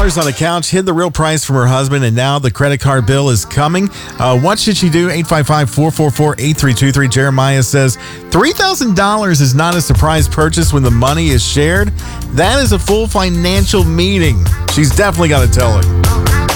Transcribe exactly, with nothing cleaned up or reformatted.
dollars on a couch, hid the real price from her husband, and now the credit card bill is coming. Uh, what should she do? eight five five, four four four, eight three two three. Jeremiah says three thousand dollars is not a surprise purchase when the money is shared. That is a full financial meeting. She's definitely got to tell her.